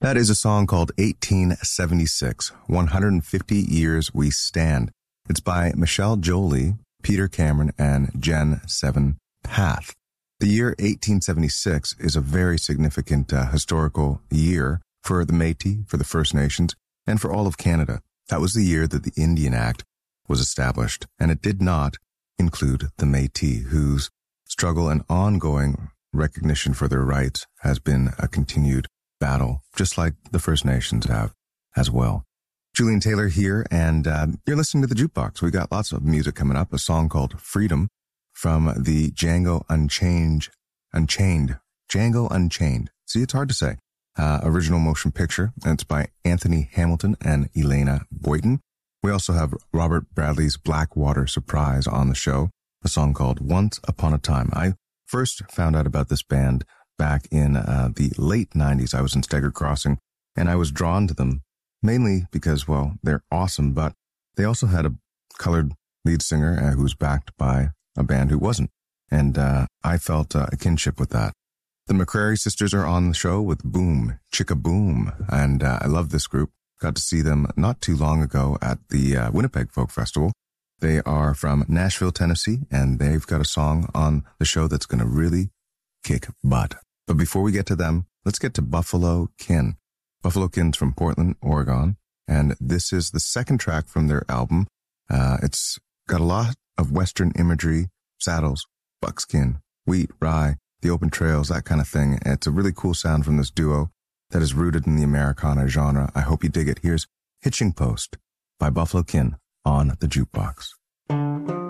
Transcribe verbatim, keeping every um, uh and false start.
That is a song called eighteen seventy-six, one hundred fifty Years We Stand. It's by Michelle Jolie, Peter Cameron, and Jen Seven Path. The year eighteen seventy-six is a very significant uh, historical year for the Métis, for the First Nations, and for all of Canada. That was the year that the Indian Act was established, and it did not include the Métis, whose struggle and ongoing recognition for their rights has been a continued battle, just like the First Nations have as well. Julian Taylor here, and uh, you're listening to The Jukebox. We got lots of music coming up, a song called Freedom from the Django Unchained, Unchained, Django Unchained. See, it's hard to say. Uh, original motion picture, and it's by Anthony Hamilton and Elena Boyton. We also have Robert Bradley's Blackwater Surprise on the show, a song called Once Upon a Time. I first found out about this band back in uh, the late nineties. I was in Stagger Crossing, and I was drawn to them mainly because, well, they're awesome, but they also had a colored lead singer uh, who was backed by a band who wasn't, and uh, I felt uh, a kinship with that. The McCrary sisters are on the show with Boom, Chicka Boom, and uh, I love this group. Got to see them not too long ago at the uh, Winnipeg Folk Festival. They are from Nashville, Tennessee, and they've got a song on the show that's going to really kick butt. But before we get to them, let's get to Buffalo Kin. Buffalo Kin's from Portland, Oregon, and this is the second track from their album. Uh, it's got a lot of Western imagery, saddles, buckskin, wheat, rye, the open trails, that kind of thing. It's a really cool sound from this duo that is rooted in the Americana genre. I hope you dig it. Here's Hitching Post by Buffalo Kin on The Jukebox.